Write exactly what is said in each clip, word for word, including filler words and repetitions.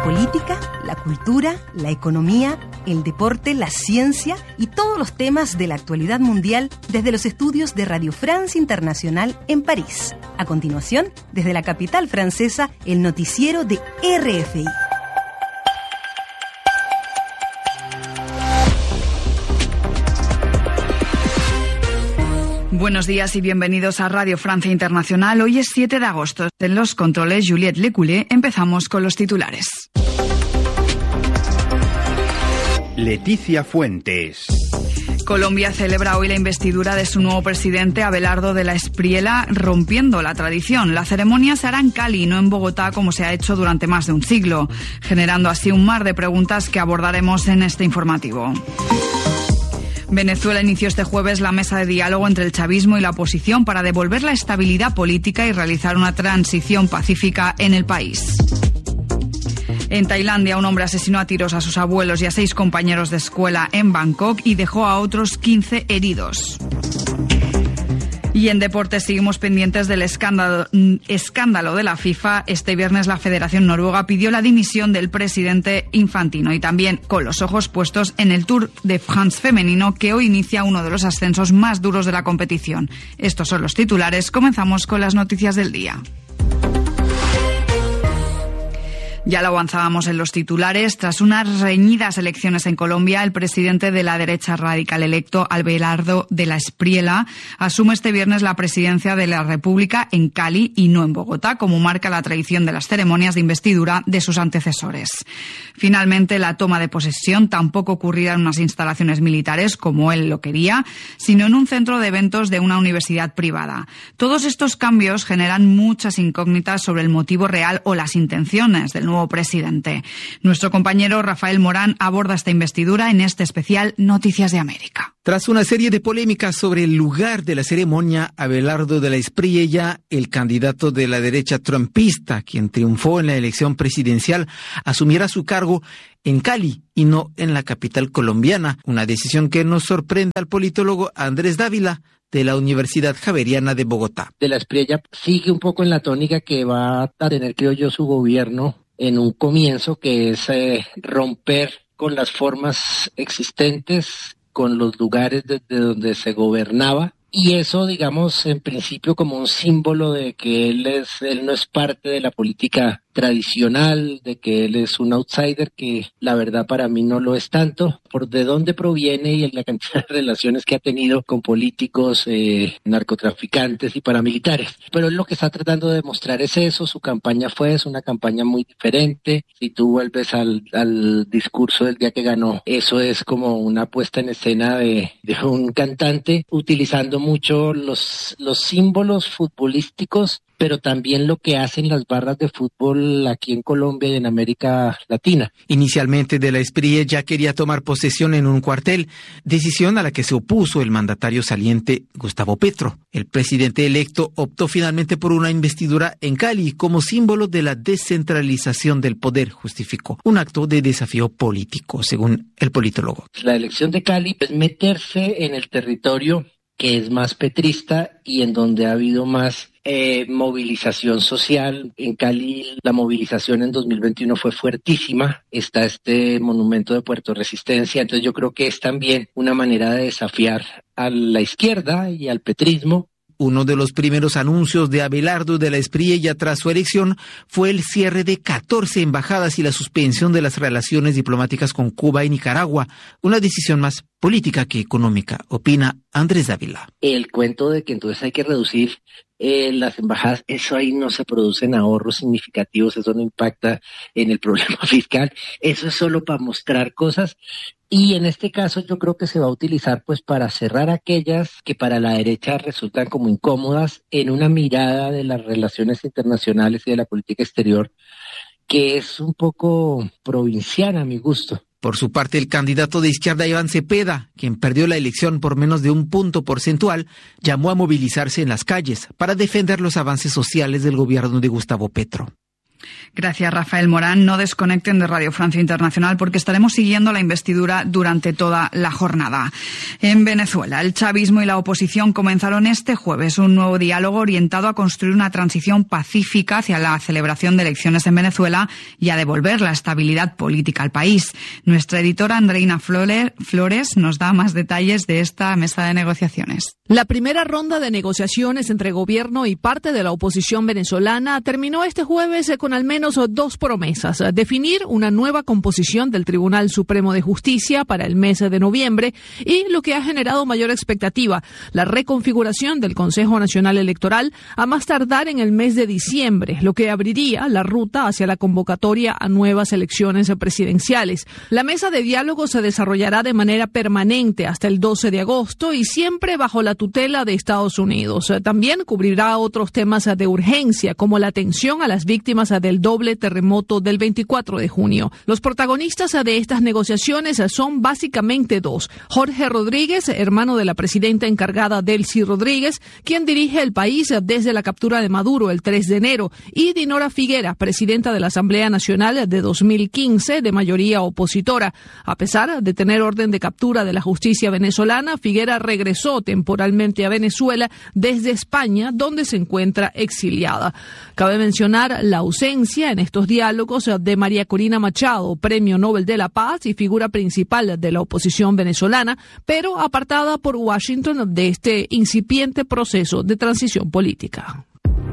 La política, la cultura, la economía, el deporte, la ciencia y todos los temas de la actualidad mundial desde los estudios de Radio France Internacional en París. A continuación, desde la capital francesa, el noticiero de R F I. Buenos días y bienvenidos a Radio Francia Internacional. Hoy es siete de agosto. En los controles, Juliette Lecoulé. Empezamos con los titulares. Leticia Fuentes. Colombia celebra hoy la investidura de su nuevo presidente, Abelardo de la Espriella, rompiendo la tradición. La ceremonia se hará en Cali, no en Bogotá, como se ha hecho durante más de un siglo, generando así un mar de preguntas que abordaremos en este informativo. Venezuela inició este jueves la mesa de diálogo entre el chavismo y la oposición para devolver la estabilidad política y realizar una transición pacífica en el país. En Tailandia, un hombre asesinó a tiros a sus abuelos y a seis compañeros de escuela en Bangkok y dejó a otros quince heridos. Y en deportes seguimos pendientes del escándalo, escándalo de la FIFA. Este viernes la Federación Noruega pidió la dimisión del presidente Infantino y también con los ojos puestos en el Tour de France femenino que hoy inicia uno de los ascensos más duros de la competición. Estos son los titulares. Comenzamos con las noticias del día. Ya lo avanzábamos en los titulares. Tras unas reñidas elecciones en Colombia, el presidente de la derecha radical electo, Abelardo de la Espriella, asume este viernes la presidencia de la República en Cali y no en Bogotá, como marca la tradición de las ceremonias de investidura de sus antecesores. Finalmente, la toma de posesión tampoco ocurrirá en unas instalaciones militares, como él lo quería, sino en un centro de eventos de una universidad privada. Todos estos cambios generan muchas incógnitas sobre el motivo real o las intenciones del nuevo nuevo presidente. Nuestro compañero Rafael Morán aborda esta investidura en este especial Noticias de América. Tras una serie de polémicas sobre el lugar de la ceremonia, Abelardo de la Espriella, el candidato de la derecha trumpista, quien triunfó en la elección presidencial, asumirá su cargo en Cali y no en la capital colombiana, una decisión que nos sorprende al politólogo Andrés Dávila, de la Universidad Javeriana de Bogotá. De la Espriella sigue un poco en la tónica que va a tener, creo yo, su gobierno en un comienzo, que es eh, romper con las formas existentes, con los lugares desde donde se gobernaba. Y eso, digamos, en principio como un símbolo de que él es, él no es parte de la política tradicional, de que él es un outsider, que la verdad para mí no lo es tanto, por de dónde proviene y la cantidad de relaciones que ha tenido con políticos, eh, narcotraficantes y paramilitares. Pero él lo que está tratando de demostrar es eso. Su campaña fue es una campaña muy diferente. Si tú vuelves al, al discurso del día que ganó, eso es como una puesta en escena de, de un cantante utilizando mucho los, los símbolos futbolísticos, pero también lo que hacen las barras de fútbol aquí en Colombia y en América Latina. Inicialmente de la Espriella ya quería tomar posesión en un cuartel, decisión a la que se opuso el mandatario saliente Gustavo Petro. El presidente electo optó finalmente por una investidura en Cali como símbolo de la descentralización del poder, justificó. Un acto de desafío político, según el politólogo. La elección de Cali es meterse en el territorio que es más petrista y en donde ha habido más eh, movilización social. En Cali la movilización en dos mil veintiuno fue fuertísima. Está este monumento de Puerto Resistencia. Entonces yo creo que es también una manera de desafiar a la izquierda y al petrismo. Uno de los primeros anuncios de Abelardo de la Espriella tras su elección fue el cierre de catorce embajadas y la suspensión de las relaciones diplomáticas con Cuba y Nicaragua, una decisión más política que económica, opina Andrés Dávila. El cuento de que entonces hay que reducir eh, las embajadas, eso ahí no se producen ahorros significativos, eso no impacta en el problema fiscal, eso es solo para mostrar cosas. Y en este caso yo creo que se va a utilizar pues para cerrar aquellas que para la derecha resultan como incómodas en una mirada de las relaciones internacionales y de la política exterior que es un poco provinciana a mi gusto. Por su parte, el candidato de izquierda Iván Cepeda, quien perdió la elección por menos de un punto porcentual, llamó a movilizarse en las calles para defender los avances sociales del gobierno de Gustavo Petro. Gracias, Rafael Morán. No desconecten de Radio Francia Internacional porque estaremos siguiendo la investidura durante toda la jornada. En Venezuela, el chavismo y la oposición comenzaron este jueves un nuevo diálogo orientado a construir una transición pacífica hacia la celebración de elecciones en Venezuela y a devolver la estabilidad política al país. Nuestra editora Andreina Flores nos da más detalles de esta mesa de negociaciones. La primera ronda de negociaciones entre gobierno y parte de la oposición venezolana terminó este jueves con al menos dos promesas: definir una nueva composición del Tribunal Supremo de Justicia para el mes de noviembre y, lo que ha generado mayor expectativa, la reconfiguración del Consejo Nacional Electoral a más tardar en el mes de diciembre, lo que abriría la ruta hacia la convocatoria a nuevas elecciones presidenciales. La mesa de diálogo se desarrollará de manera permanente hasta el doce de agosto y siempre bajo la tutela de Estados Unidos. También cubrirá otros temas de urgencia, como la atención a las víctimas del doble terremoto del veinticuatro de junio. Los protagonistas de estas negociaciones son básicamente dos: Jorge Rodríguez, hermano de la presidenta encargada Delcy Rodríguez, quien dirige el país desde la captura de Maduro el tres de enero, y Dinora Figuera, presidenta de la Asamblea Nacional de dos mil quince, de mayoría opositora. A pesar de tener orden de captura de la justicia venezolana, Figuera regresó temporalmente a Venezuela desde España, donde se encuentra exiliada. Cabe mencionar la ausencia en estos diálogos de María Corina Machado, Premio Nobel de la Paz y figura principal de la oposición venezolana, pero apartada por Washington de este incipiente proceso de transición política.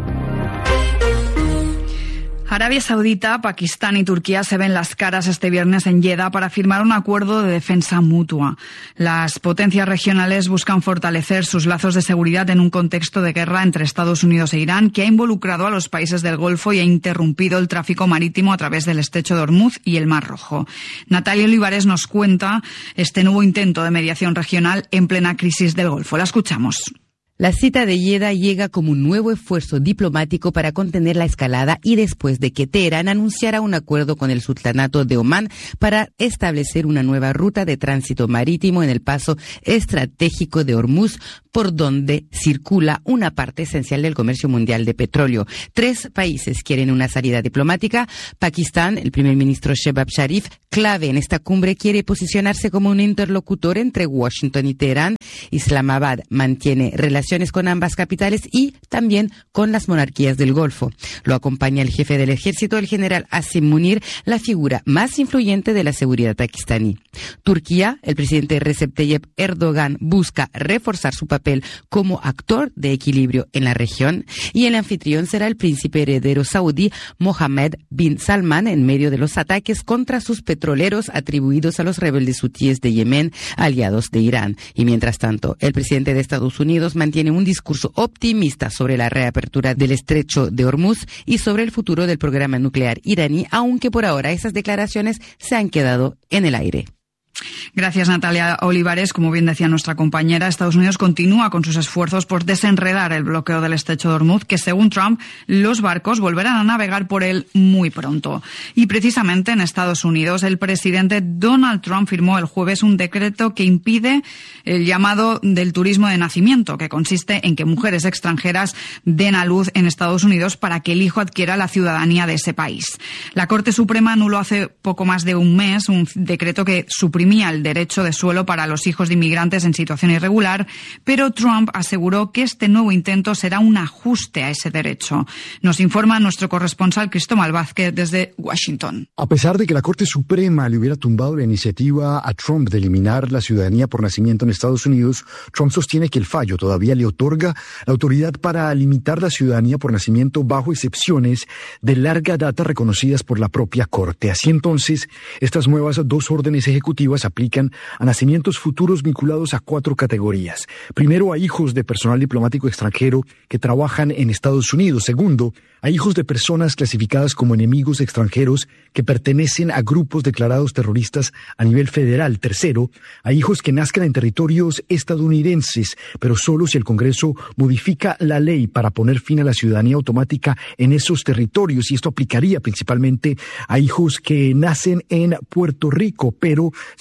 Arabia Saudita, Pakistán y Turquía se ven las caras este viernes en Jeddah para firmar un acuerdo de defensa mutua. Las potencias regionales buscan fortalecer sus lazos de seguridad en un contexto de guerra entre Estados Unidos e Irán, que ha involucrado a los países del Golfo y ha interrumpido el tráfico marítimo a través del estrecho de Hormuz y el Mar Rojo. Natalia Olivares nos cuenta este nuevo intento de mediación regional en plena crisis del Golfo. La escuchamos. La cita de Jeddah llega como un nuevo esfuerzo diplomático para contener la escalada y después de que Teherán anunciara un acuerdo con el Sultanato de Omán para establecer una nueva ruta de tránsito marítimo en el paso estratégico de Hormuz, por donde circula una parte esencial del comercio mundial de petróleo. Tres países quieren una salida diplomática. Pakistán, el primer ministro Shehbaz Sharif, clave en esta cumbre, quiere posicionarse como un interlocutor entre Washington y Teherán. Islamabad mantiene relaciones con ambas capitales y también con las monarquías del Golfo. Lo acompaña el jefe del ejército, el general Asim Munir, la figura más influyente de la seguridad pakistaní. Turquía, el presidente Recep Tayyip Erdogan, busca reforzar su papel como actor de equilibrio en la región, y el anfitrión será el príncipe heredero saudí Mohammed bin Salman en medio de los ataques contra sus petroleros atribuidos a los rebeldes hutíes de Yemen, aliados de Irán. Y mientras tanto, el presidente de Estados Unidos mantiene un discurso optimista sobre la reapertura del estrecho de Hormuz y sobre el futuro del programa nuclear iraní, aunque por ahora esas declaraciones se han quedado en el aire. Gracias, Natalia Olivares. Como bien decía nuestra compañera, Estados Unidos continúa con sus esfuerzos por desenredar el bloqueo del estrecho de Hormuz, que según Trump, los barcos volverán a navegar por él muy pronto. Y precisamente en Estados Unidos, el presidente Donald Trump firmó el jueves un decreto que impide el llamado del turismo de nacimiento, que consiste en que mujeres extranjeras den a luz en Estados Unidos para que el hijo adquiera la ciudadanía de ese país. La Corte Suprema anuló hace poco más de un mes un decreto que suprimía el derecho de suelo para los hijos de inmigrantes en situación irregular, pero Trump aseguró que este nuevo intento será un ajuste a ese derecho. Nos informa nuestro corresponsal Cristóbal Vázquez desde Washington. A pesar de que la Corte Suprema le hubiera tumbado la iniciativa a Trump de eliminar la ciudadanía por nacimiento en Estados Unidos, Trump sostiene que el fallo todavía le otorga la autoridad para limitar la ciudadanía por nacimiento bajo excepciones de larga data reconocidas por la propia Corte. Así entonces, estas nuevas dos órdenes ejecutivas aplican a nacimientos futuros vinculados a cuatro categorías. Primero, a hijos de personal diplomático extranjero que trabajan en Estados Unidos. Segundo, a hijos de personas clasificadas como enemigos extranjeros que pertenecen a grupos declarados terroristas a nivel federal. Tercero, a hijos que nazcan en territorios estadounidenses, pero solo si el Congreso modifica la ley para poner fin a la ciudadanía automática en esos territorios. Y esto aplicaría principalmente a hijos que nacen en Puerto Rico, pero según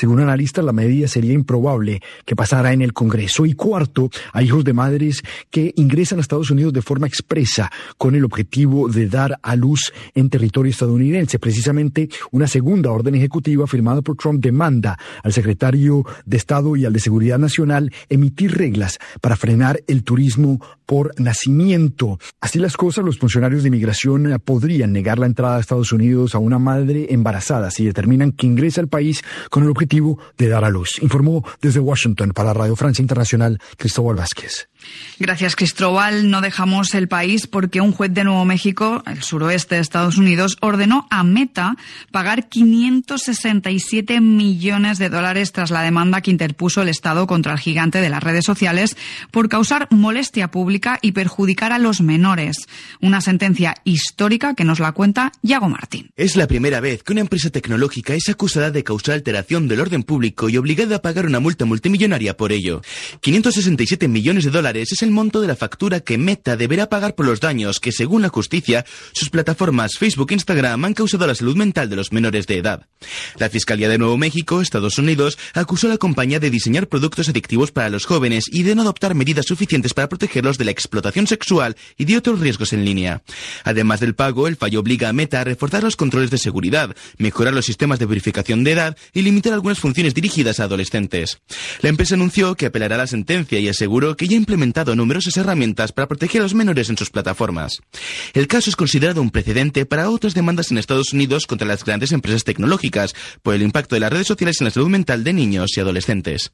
Según analistas, la medida sería improbable que pasara en el Congreso. Y cuarto, a hijos de madres que ingresan a Estados Unidos de forma expresa con el objetivo de dar a luz en territorio estadounidense. Precisamente una segunda orden ejecutiva firmada por Trump demanda al secretario de Estado y al de Seguridad Nacional emitir reglas para frenar el turismo por nacimiento. Así las cosas, los funcionarios de inmigración podrían negar la entrada a Estados Unidos a una madre embarazada si determinan que ingresa al país con el objetivo de dar a luz. Informó desde Washington para Radio Francia Internacional Cristóbal Vázquez. Gracias, Cristóbal. No dejamos el país porque un juez de Nuevo México, el suroeste de Estados Unidos, ordenó a Meta pagar quinientos sesenta y siete millones de dólares tras la demanda que interpuso el Estado contra el gigante de las redes sociales por causar molestia pública y perjudicar a los menores. Una sentencia histórica que nos la cuenta Yago Martín. Es la primera vez que una empresa tecnológica es acusada de causar alteración del orden público y obligada a pagar una multa multimillonaria por ello. quinientos sesenta y siete millones de dólares es el monto de la factura que Meta deberá pagar por los daños que, según la justicia, sus plataformas Facebook e Instagram han causado a la salud mental de los menores de edad. La Fiscalía de Nuevo México, Estados Unidos, acusó a la compañía de diseñar productos adictivos para los jóvenes y de no adoptar medidas suficientes para protegerlos de la explotación sexual y de otros riesgos en línea. Además del pago, el fallo obliga a Meta a reforzar los controles de seguridad, mejorar los sistemas de verificación de edad y limitar algunas funciones dirigidas a adolescentes. La empresa anunció que apelará a la sentencia y aseguró que ya ha implementado numerosas herramientas para proteger a los menores en sus plataformas. El caso es considerado un precedente para otras demandas en Estados Unidos contra las grandes empresas tecnológicas por el impacto de las redes sociales en la salud mental de niños y adolescentes.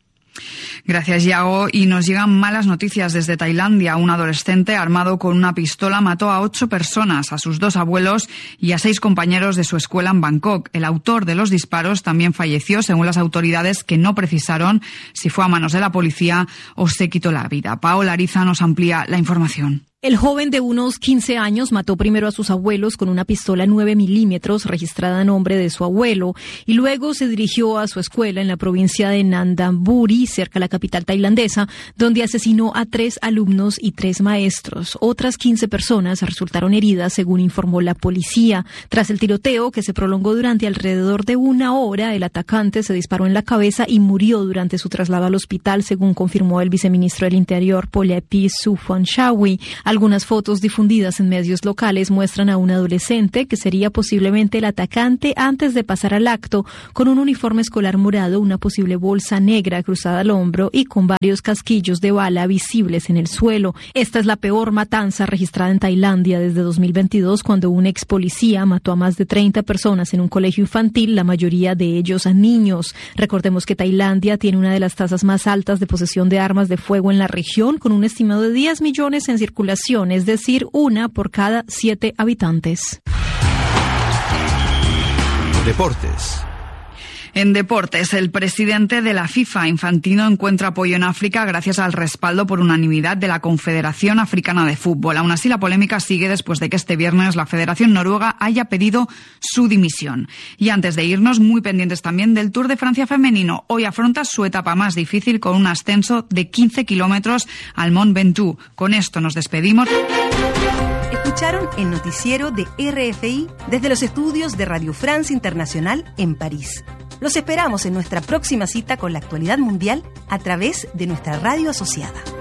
Gracias, Yago. Y nos llegan malas noticias desde Tailandia. Un adolescente armado con una pistola mató a ocho personas, a sus dos abuelos y a seis compañeros de su escuela en Bangkok. El autor de los disparos también falleció, según las autoridades, que no precisaron si fue a manos de la policía o se quitó la vida. Paola Ariza nos amplía la información. El joven de unos quince años mató primero a sus abuelos con una pistola nueve milímetros registrada a nombre de su abuelo y luego se dirigió a su escuela en la provincia de Nandamburi, cerca de la capital tailandesa, donde asesinó a tres alumnos y tres maestros. Otras quince personas resultaron heridas, según informó la policía. Tras el tiroteo, que se prolongó durante alrededor de una hora, el atacante se disparó en la cabeza y murió durante su traslado al hospital, según confirmó el viceministro del Interior, Polepi Suphonchawi. Algunas fotos difundidas en medios locales muestran a un adolescente que sería posiblemente el atacante antes de pasar al acto, con un uniforme escolar morado, una posible bolsa negra cruzada al hombro y con varios casquillos de bala visibles en el suelo. Esta es la peor matanza registrada en Tailandia desde dos mil veintidós, cuando un ex policía mató a más de treinta personas en un colegio infantil, la mayoría de ellos a niños. Recordemos que Tailandia tiene una de las tasas más altas de posesión de armas de fuego en la región, con un estimado de diez millones en circulación, es decir, una por cada siete habitantes. Deportes. En deportes, el presidente de la FIFA, Infantino, encuentra apoyo en África gracias al respaldo por unanimidad de la Confederación Africana de Fútbol. Aún así, la polémica sigue después de que este viernes la Federación Noruega haya pedido su dimisión. Y antes de irnos, muy pendientes también del Tour de Francia femenino. Hoy afronta su etapa más difícil con un ascenso de quince kilómetros al Mont Ventoux. Con esto nos despedimos. Escucharon el noticiero de R F I desde los estudios de Radio Francia Internacional en París. Los esperamos en nuestra próxima cita con la actualidad mundial a través de nuestra radio asociada.